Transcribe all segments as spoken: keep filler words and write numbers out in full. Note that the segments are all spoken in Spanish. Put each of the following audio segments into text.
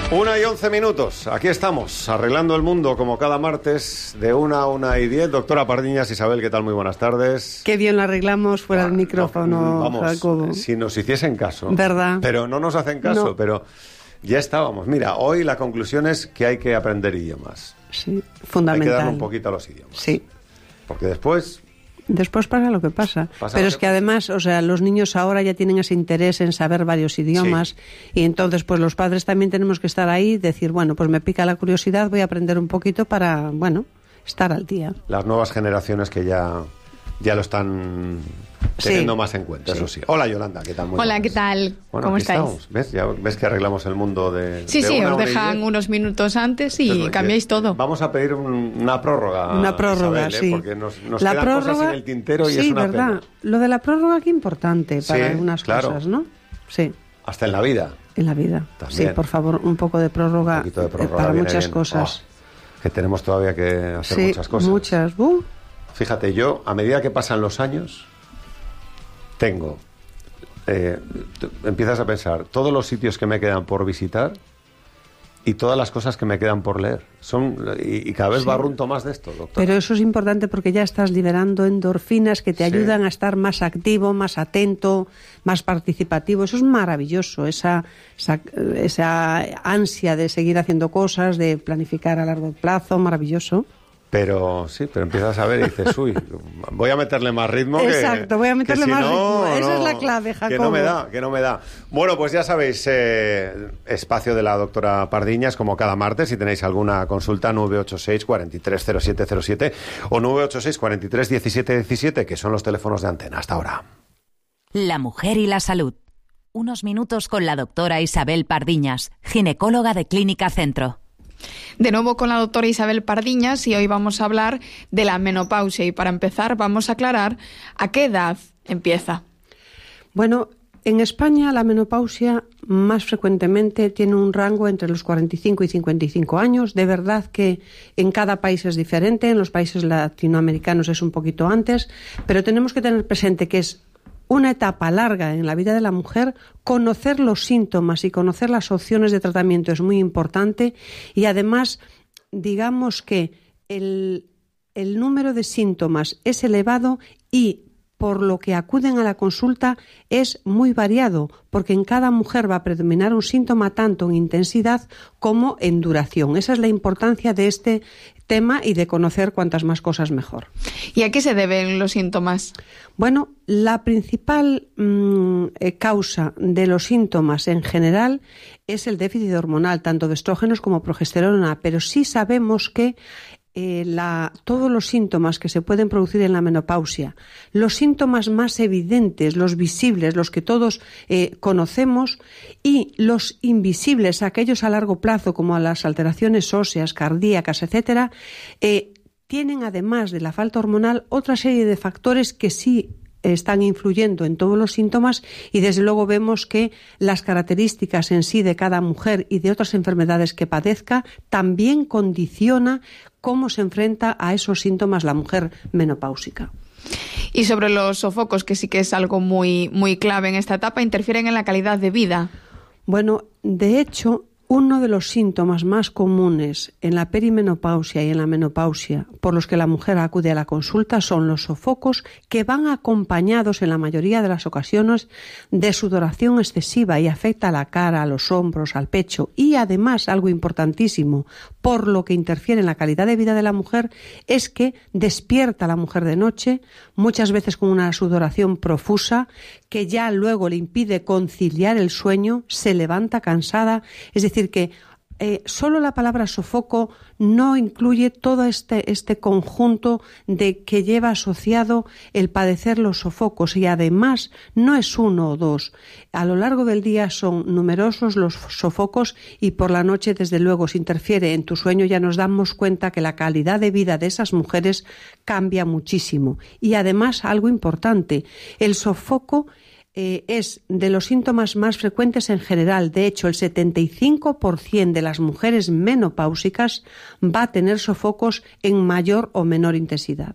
Una y once minutos, aquí estamos, arreglando el mundo como cada martes de una a una y diez. Doctora Pardiñas, Isabel, ¿qué tal? Muy buenas tardes. Qué bien lo arreglamos fuera del ah, micrófono, no, vamos, Jacobo. Si nos hiciesen caso. ¿Verdad? Pero no nos hacen caso, No. pero ya estábamos. Mira, hoy la conclusión es que hay que aprender idiomas. Sí, fundamental. Hay que darle un poquito a los idiomas. Sí. Porque después... Después pasa lo que pasa. Pasa Pero lo es que que pasa. además, o sea, los niños ahora ya tienen ese interés en saber varios idiomas, y entonces pues los padres también tenemos que estar ahí y decir, bueno, pues me pica la curiosidad, voy a aprender un poquito para, bueno, estar al día. Las nuevas generaciones que ya, ya lo están teniendo Sí. más en cuenta, Sí. eso sí. Hola, Yolanda, ¿qué tal? Muy Hola, buenas. ¿qué tal? Bueno, ¿Cómo aquí estáis? estamos. ¿Ves? Ya ves que arreglamos el mundo de Sí, de sí, una os hora y dejan diez. unos minutos antes y Entonces, cambiáis que- todo. Vamos a pedir un- una prórroga. Una prórroga, Isabel, ¿eh? sí. Porque nos, nos la quedan prórroga, cosas en el tintero y sí, es una verdad. pena. Lo de la prórroga, qué importante para Sí, algunas claro. cosas, ¿no? Sí, Hasta en la vida. en la vida. También. Sí, por favor, un poco de prórroga, Un poquito de eh, prórroga para viene muchas bien. cosas. Oh, que tenemos todavía que hacer Sí, muchas cosas. muchas. Uh, Fíjate, yo, a medida que pasan los años, tengo... eh, t- empiezas a pensar todos los sitios que me quedan por visitar y todas las cosas que me quedan por leer. Son y, y cada vez Sí. barrunto más de esto, doctor. Pero eso es importante porque ya estás liberando endorfinas que te Sí. ayudan a estar más activo, más atento, más participativo. Eso es maravilloso, esa, esa, esa ansia de seguir haciendo cosas, de planificar a largo plazo, maravilloso. Pero sí, pero empiezas a ver y dices, uy, voy a meterle más ritmo. que- Exacto, voy a meterle que si más no, ritmo. Esa no, es la clave, Que no Jacobo. me da, que no me da. Bueno, pues ya sabéis, eh, espacio de la doctora Pardiñas, como cada martes. Si tenéis alguna consulta, nueve ocho seis, cuatro tres cero siete cero siete o nueve ocho seis, cuatro tres, diecisiete diecisiete, que son los teléfonos de antena. Hasta ahora. La mujer y la salud. Unos minutos con la doctora Isabel Pardiñas, ginecóloga de Clínica Centro. De nuevo con la doctora Isabel Pardiñas y hoy vamos a hablar de la menopausia y para empezar vamos a aclarar a qué edad empieza. Bueno, en España la menopausia más frecuentemente tiene un rango entre los cuarenta y cinco y cincuenta y cinco años. De verdad que en cada país es diferente, en los países latinoamericanos es un poquito antes, pero tenemos que tener presente que es una etapa larga en la vida de la mujer. Conocer los síntomas y conocer las opciones de tratamiento es muy importante, y además, digamos que el, el número de síntomas es elevado y por lo que acuden a la consulta es muy variado, porque en cada mujer va a predominar un síntoma tanto en intensidad como en duración. Esa es la importancia de este tema y de conocer cuantas más cosas mejor. ¿Y a qué se deben los síntomas? Bueno, la principal mmm, eh, causa de los síntomas en general es el déficit hormonal, tanto de estrógenos como progesterona, pero sí sabemos que eh, la, todos los síntomas que se pueden producir en la menopausia, los síntomas más evidentes, los visibles, los que todos eh, conocemos, y los invisibles, aquellos a largo plazo, como las alteraciones óseas, cardíacas, etcétera, eh, tienen, además de la falta hormonal, otra serie de factores que sí están influyendo en todos los síntomas, y desde luego vemos que las características en sí de cada mujer y de otras enfermedades que padezca también condiciona cómo se enfrenta a esos síntomas la mujer menopáusica. Y sobre los sofocos, que sí que es algo muy, muy clave en esta etapa, interfieren en la calidad de vida. Bueno, de hecho, uno de los síntomas más comunes en la perimenopausia y en la menopausia por los que la mujer acude a la consulta son los sofocos, que van acompañados en la mayoría de las ocasiones de sudoración excesiva y afecta a la cara, a los hombros, al pecho, y además, algo importantísimo, por lo que interfiere en la calidad de vida de la mujer, es que despierta a la mujer de noche, muchas veces con una sudoración profusa que ya luego le impide conciliar el sueño, se levanta cansada. Es decir, que eh, solo la palabra sofoco no incluye todo este, este conjunto de que lleva asociado el padecer los sofocos, y además no es uno o dos. A lo largo del día son numerosos los sofocos, y por la noche, desde luego, si interfiere en tu sueño, ya nos damos cuenta que la calidad de vida de esas mujeres cambia muchísimo. Y además, algo importante, el sofoco Eh, es de los síntomas más frecuentes en general. De hecho, el setenta y cinco por ciento de las mujeres menopáusicas va a tener sofocos en mayor o menor intensidad.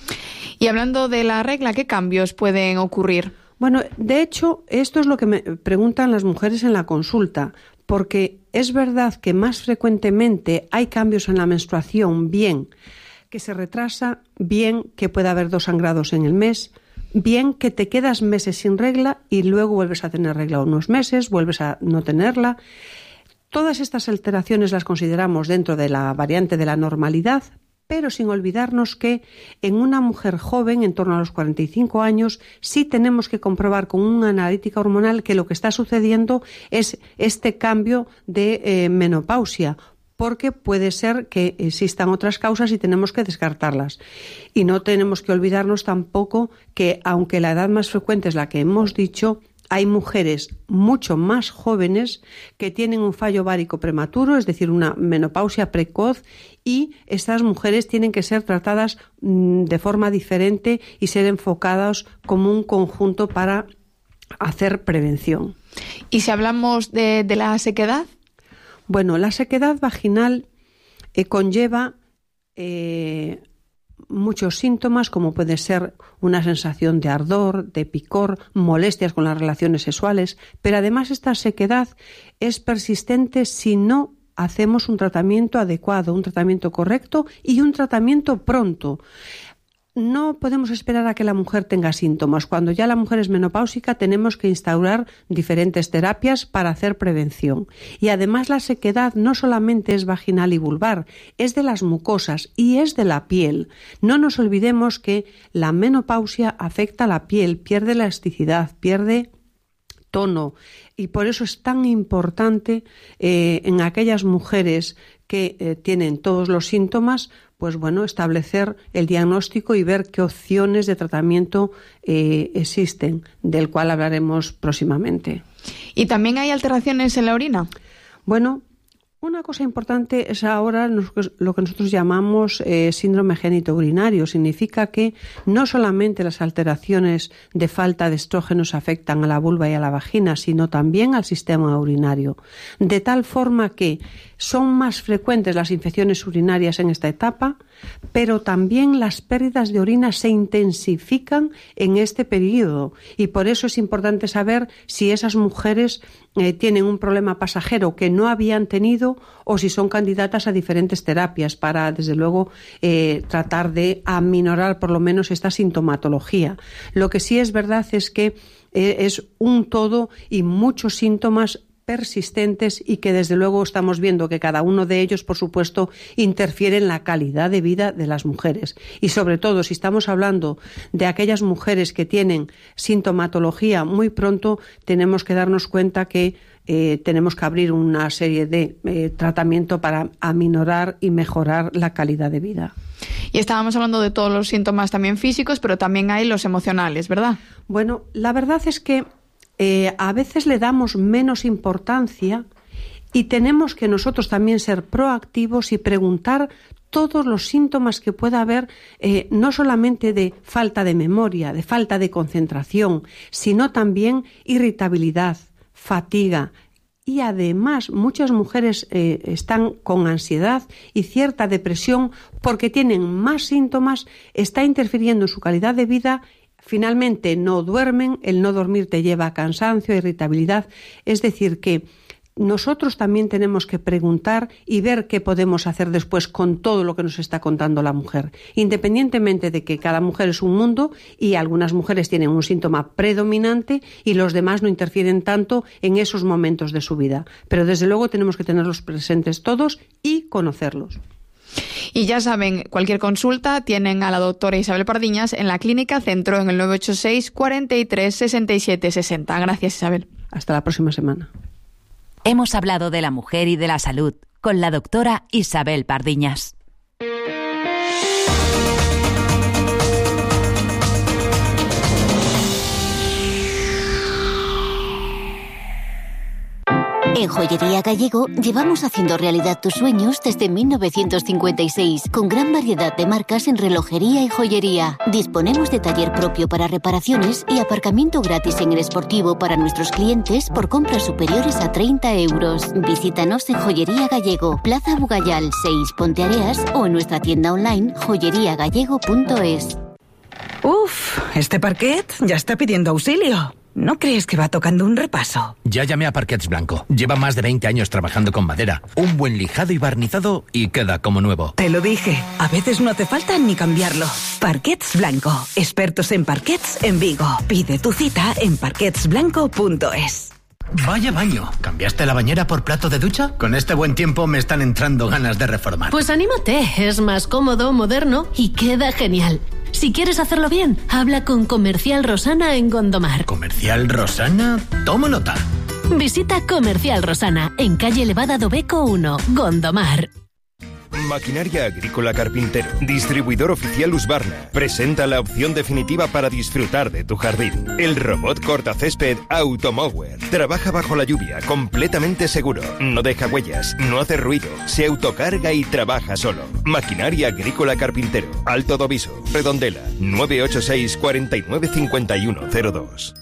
Y hablando de la regla, ¿qué cambios pueden ocurrir? Bueno, de hecho, esto es lo que me preguntan las mujeres en la consulta, porque es verdad que más frecuentemente hay cambios en la menstruación, bien que se retrasa, bien que puede haber dos sangrados en el mes, bien que te quedas meses sin regla y luego vuelves a tener regla unos meses, vuelves a no tenerla. Todas estas alteraciones las consideramos dentro de la variante de la normalidad, pero sin olvidarnos que en una mujer joven, en torno a los cuarenta y cinco años, sí tenemos que comprobar con una analítica hormonal que lo que está sucediendo es este cambio de eh, menopausia, porque puede ser que existan otras causas y tenemos que descartarlas. Y no tenemos que olvidarnos tampoco que, aunque la edad más frecuente es la que hemos dicho, hay mujeres mucho más jóvenes que tienen un fallo ovárico prematuro, es decir, una menopausia precoz, y estas mujeres tienen que ser tratadas mmm, de forma diferente y ser enfocadas como un conjunto para hacer prevención. ¿Y si hablamos de, de la sequedad? Bueno, la sequedad vaginal eh, conlleva eh, muchos síntomas, como puede ser una sensación de ardor, de picor, molestias con las relaciones sexuales, pero además esta sequedad es persistente si no hacemos un tratamiento adecuado, un tratamiento correcto y un tratamiento pronto. No podemos esperar a que la mujer tenga síntomas. Cuando ya la mujer es menopáusica, tenemos que instaurar diferentes terapias para hacer prevención. Y además la sequedad no solamente es vaginal y vulvar, es de las mucosas y es de la piel. No nos olvidemos que la menopausia afecta a la piel, pierde elasticidad, pierde tono, y por eso es tan importante eh, en aquellas mujeres que eh, tienen todos los síntomas, pues bueno, establecer el diagnóstico y ver qué opciones de tratamiento eh, existen, del cual hablaremos próximamente. ¿Y también hay alteraciones en la orina? Bueno, una cosa importante es ahora lo que nosotros llamamos eh, síndrome genitourinario. Significa que no solamente las alteraciones de falta de estrógenos afectan a la vulva y a la vagina, sino también al sistema urinario. De tal forma que son más frecuentes las infecciones urinarias en esta etapa, pero también las pérdidas de orina se intensifican en este periodo. Y por eso es importante saber si esas mujeres eh, tienen un problema pasajero que no habían tenido o si son candidatas a diferentes terapias para, desde luego, eh, tratar de aminorar por lo menos esta sintomatología. Lo que sí es verdad es que eh, es un todo y muchos síntomas persistentes y que desde luego estamos viendo que cada uno de ellos, por supuesto, interfiere en la calidad de vida de las mujeres. Y sobre todo, si estamos hablando de aquellas mujeres que tienen sintomatología muy pronto, tenemos que darnos cuenta que eh, tenemos que abrir una serie de eh, tratamiento para aminorar y mejorar la calidad de vida. Y estábamos hablando de todos los síntomas también físicos, pero también hay los emocionales, ¿verdad? Bueno, la verdad es que Eh, a veces le damos menos importancia y tenemos que nosotros también ser proactivos y preguntar todos los síntomas que pueda haber, eh, no solamente de falta de memoria, de falta de concentración, sino también irritabilidad, fatiga. Y además muchas mujeres eh, están con ansiedad y cierta depresión porque tienen más síntomas, está interfiriendo en su calidad de vida. Finalmente no duermen, el no dormir te lleva a cansancio, a irritabilidad. Es decir, que nosotros también tenemos que preguntar y ver qué podemos hacer después con todo lo que nos está contando la mujer. Independientemente de que cada mujer es un mundo y algunas mujeres tienen un síntoma predominante y los demás no interfieren tanto en esos momentos de su vida. Pero desde luego tenemos que tenerlos presentes todos y conocerlos. Y ya saben, cualquier consulta tienen a la doctora Isabel Pardiñas en la Clínica Centro en el nueve ocho seis, cuarenta y tres, sesenta y siete sesenta. Gracias, Isabel. Hasta la próxima semana. Hemos hablado de la mujer y de la salud con la doctora Isabel Pardiñas. En Joyería Gallego llevamos haciendo realidad tus sueños desde mil novecientos cincuenta y seis, con gran variedad de marcas en relojería y joyería. Disponemos de taller propio para reparaciones y aparcamiento gratis en el Esportivo para nuestros clientes por compras superiores a treinta euros. Visítanos en Joyería Gallego, Plaza Bugallal seis, Ponteareas, o en nuestra tienda online joyería gallego punto es. Uf, este parquet ya está pidiendo auxilio. ¿No crees que va tocando un repaso? Ya llamé a Parquets Blanco. Lleva más de veinte años trabajando con madera. Un buen lijado y barnizado y queda como nuevo. Te lo dije. A veces no hace falta ni cambiarlo. Parquets Blanco. Expertos en parquets en Vigo. Pide tu cita en parquets blanco punto es. Vaya baño. ¿Cambiaste la bañera por plato de ducha? Con este buen tiempo me están entrando ganas de reformar. Pues anímate. Es más cómodo, moderno y queda genial. Si quieres hacerlo bien, habla con Comercial Rosana en Gondomar. ¿Comercial Rosana? Tomo nota. Visita Comercial Rosana en calle Elevada do Beco uno, Gondomar. Maquinaria Agrícola Carpintero, distribuidor oficial Husqvarna, presenta la opción definitiva para disfrutar de tu jardín. El robot cortacésped Automower. Trabaja bajo la lluvia, completamente seguro. No deja huellas, no hace ruido, se autocarga y trabaja solo. Maquinaria Agrícola Carpintero, Alto Doviso, Redondela, nueve ocho seis, cuatro nueve cinco uno cero dos.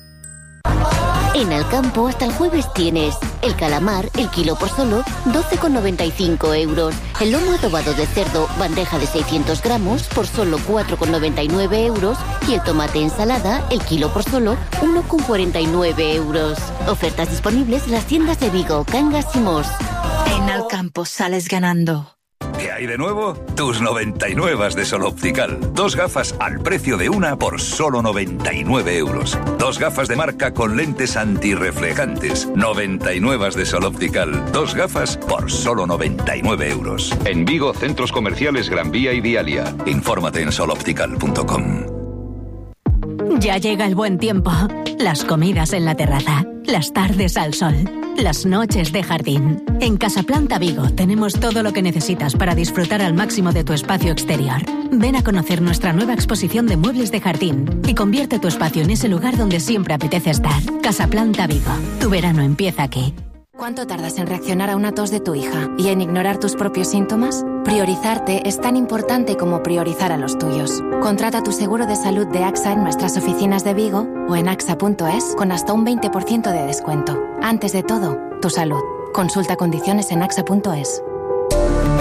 En Alcampo hasta el jueves tienes el calamar, el kilo por solo doce con noventa y cinco euros. El lomo adobado de cerdo, bandeja de seiscientos gramos, por solo cuatro con noventa y nueve euros. Y el tomate ensalada, el kilo por solo uno con cuarenta y nueve euros. Ofertas disponibles en las tiendas de Vigo, Cangas y Mos. En Alcampo sales ganando. ¿Qué hay de nuevo? Tus noventa y nueve de Sol Optical. Dos gafas al precio de una por solo noventa y nueve euros. Dos gafas de marca con lentes antirreflejantes. noventa y nueve de Sol Optical. Dos gafas por solo noventa y nueve euros. En Vigo, centros comerciales Gran Vía y Vialia. Infórmate en sol optical punto com. Ya llega el buen tiempo. Las comidas en la terraza, las tardes al sol, las noches de jardín. En Casaplanta Vigo tenemos todo lo que necesitas para disfrutar al máximo de tu espacio exterior. Ven a conocer nuestra nueva exposición de muebles de jardín y convierte tu espacio en ese lugar donde siempre apetece estar. Casaplanta Vigo. Tu verano empieza aquí. ¿Cuánto tardas en reaccionar a una tos de tu hija y en ignorar tus propios síntomas? Priorizarte es tan importante como priorizar a los tuyos. Contrata tu seguro de salud de AXA en nuestras oficinas de Vigo o en axa punto es con hasta un veinte por ciento de descuento. Antes de todo, tu salud. Consulta condiciones en axa punto es.